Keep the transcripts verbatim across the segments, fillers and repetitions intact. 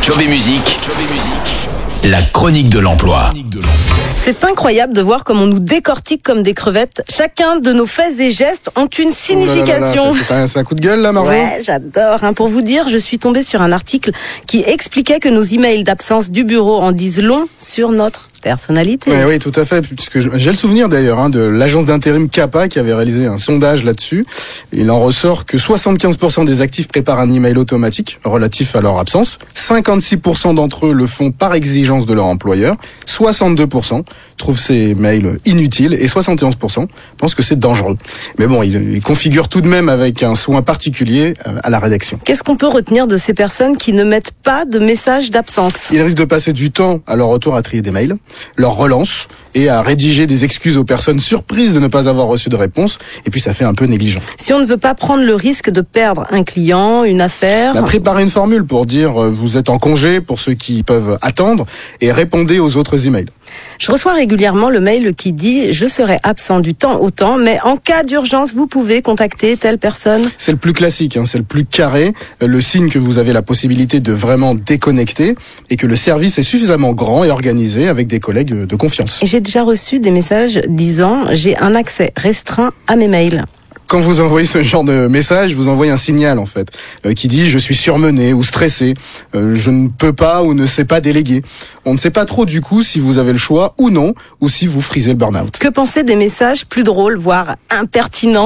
Job et Musique, la chronique de l'emploi. C'est incroyable de voir comme on nous décortique comme des crevettes. Chacun de nos faits et gestes ont une signification. Oh là là là, c'est, un, c'est un coup de gueule là, Marjo ? Ouais, j'adore. Hein. Pour vous dire, je suis tombée sur un article qui expliquait que nos emails d'absence du bureau en disent long sur notre personnalité. Ouais, oui, tout à fait. Puisque j'ai le souvenir d'ailleurs hein, de l'agence d'intérim CAPA qui avait réalisé un sondage là-dessus. Il en ressort que soixante-quinze pour cent des actifs préparent un email automatique relatif à leur absence. cinquante-six pour cent d'entre eux le font par exigence de leur employeur. soixante-deux pour cent trouvent ces mails inutiles et soixante et onze pour cent pensent que c'est dangereux. Mais bon, ils, ils configurent tout de même avec un soin particulier à la rédaction. Qu'est-ce qu'on peut retenir de ces personnes qui ne mettent pas de message d'absence ? Ils risquent de passer du temps à leur retour à trier des mails, leur relance et à rédiger des excuses aux personnes surprises de ne pas avoir reçu de réponse. Et puis ça fait un peu négligent. Si on ne veut pas prendre le risque de perdre un client, une affaire... Bah, préparez une formule pour dire euh, vous êtes en congé pour ceux qui peuvent attendre et répondez aux autres emails. Je reçois régulièrement le mail qui dit « Je serai absent du temps au temps, mais en cas d'urgence, vous pouvez contacter telle personne. » C'est le plus classique, hein, c'est le plus carré, le signe que vous avez la possibilité de vraiment déconnecter et que le service est suffisamment grand et organisé avec des collègues de confiance. Et j'ai déjà reçu des messages disant « J'ai un accès restreint à mes mails ». Quand vous envoyez ce genre de message, vous envoyez un signal en fait, euh, qui dit « je suis surmené » ou « stressé euh, »,« je ne peux pas » ou « ne sais pas déléguer ». On ne sait pas trop du coup si vous avez le choix ou non, ou si vous frisez le burn-out. Que penser des messages plus drôles, voire impertinents ?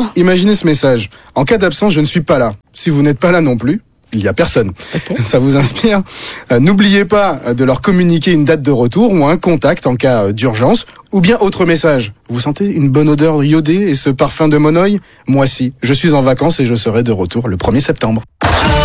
Imaginez ce message. En cas d'absence, je ne suis pas là. Si vous n'êtes pas là non plus, il n'y a personne. Okay. Ça vous inspire ? euh, N'oubliez pas de leur communiquer une date de retour ou un contact en cas d'urgence. Ou bien autre message. Vous sentez une bonne odeur iodée et ce parfum de monoï ? Moi si. Je suis en vacances et je serai de retour le premier septembre.